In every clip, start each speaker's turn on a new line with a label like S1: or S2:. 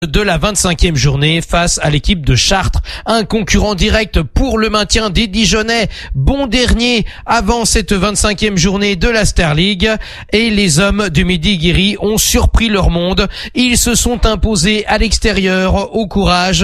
S1: de la 25e journée face à l'équipe de Chartres, un concurrent direct pour le maintien des Dijonnais, bon dernier avant cette 25e journée de la Star League, et les hommes de Mehdi Guéry ont surpris leur monde. Ils se sont imposés à l'extérieur au courage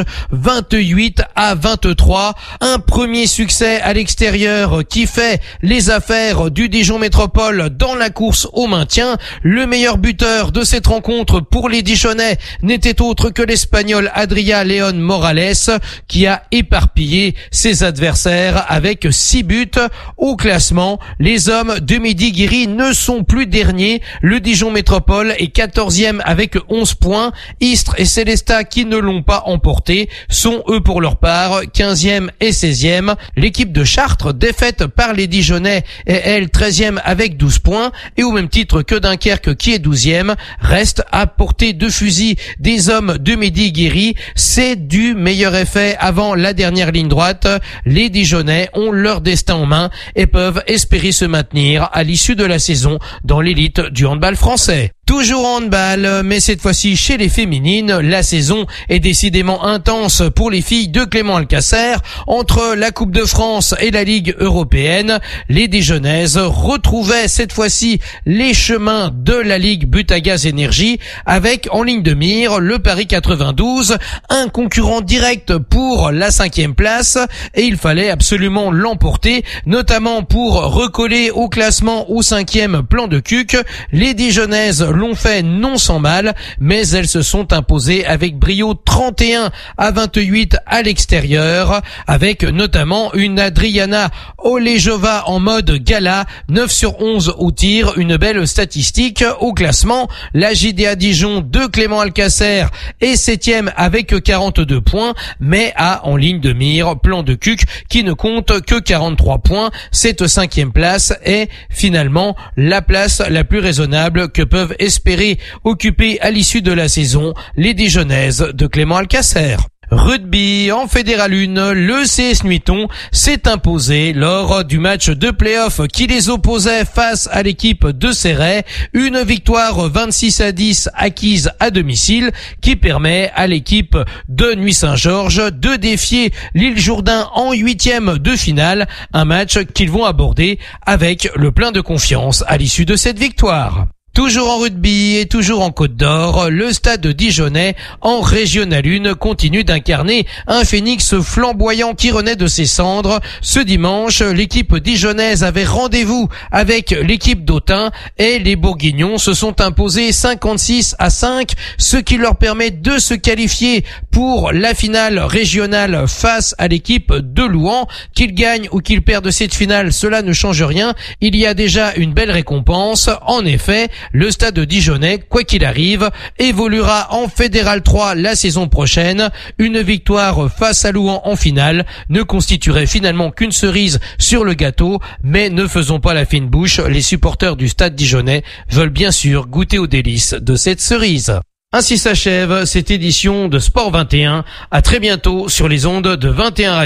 S1: 28-23, un premier succès à l'extérieur qui fait les affaires du Dijon Métropole dans la course au maintien. Le meilleur buteur de cette rencontre pour les Dijonnais n'était autre que l'Espagnol Adrià León Morales, qui a éparpillé ses adversaires avec 6 buts. Au classement, les hommes de Mehdi Guéry ne sont plus derniers. Le Dijon Métropole est 14e avec 11 points. Istres et Célestat, qui ne l'ont pas emporté, sont eux pour leur part 15e et 16e. L'équipe de Chartres, défaite par les Dijonnais, est elle 13e avec 12 points, et au même titre que Dunkerque, qui est 12e, reste à portée de fusil des hommes de Mehdi Guéry. C'est du meilleur effet avant la dernière ligne droite. Les Dijonnais ont leur destin en main et peuvent espérer se maintenir à l'issue de la saison dans l'élite du handball français. Toujours en handball, mais cette fois-ci chez les féminines, la saison est décidément intense pour les filles de Clément Alcacer. Entre la Coupe de France et la Ligue européenne, les Dijonnaises retrouvaient cette fois-ci les chemins de la Ligue Butagaz Énergie, avec en ligne de mire le Paris 92, un concurrent direct pour la 5e place, et il fallait absolument l'emporter, notamment pour recoller au classement au 5e plan de Cuc. Les Dijonnaises l'ont fait non sans mal, mais elles se sont imposées avec brio 31-28 à l'extérieur, avec notamment une Adriana Olejova en mode gala, 9 sur 11 au tir, une belle statistique. Au classement, la JDA Dijon de Clément Alcacer est 7e avec 42 points, mais a en ligne de mire plan de Cuc qui ne compte que 43 points. Cette 5e place est finalement la place la plus raisonnable que peuvent espérer occuper à l'issue de la saison les Dijonnaises de Clément Alcacer. Rugby en Fédéral 1, le CS Nuiton s'est imposé lors du match de play-off qui les opposait face à l'équipe de Céret. Une victoire 26-10 acquise à domicile qui permet à l'équipe de Nuit-Saint-Georges de défier l'Île Jourdain en 8e de finale. Un match qu'ils vont aborder avec le plein de confiance à l'issue de cette victoire. Toujours en rugby et toujours en Côte d'Or, le Stade Dijonnais en Régional 1 continue d'incarner un phénix flamboyant qui renaît de ses cendres. Ce dimanche, l'équipe dijonnaise avait rendez-vous avec l'équipe d'Autun et les Bourguignons se sont imposés 56-5, ce qui leur permet de se qualifier pour la finale régionale face à l'équipe de Louhans. Qu'ils gagnent ou qu'ils perdent cette finale, cela ne change rien. Il y a déjà une belle récompense. En effet, le Stade Dijonnais, quoi qu'il arrive, évoluera en Fédéral 3 la saison prochaine. Une victoire face à Louhans en finale ne constituerait finalement qu'une cerise sur le gâteau, mais ne faisons pas la fine bouche, les supporters du Stade Dijonnais veulent bien sûr goûter aux délices de cette cerise. Ainsi s'achève cette édition de Sport 21. À très bientôt sur les ondes de 21 Radio.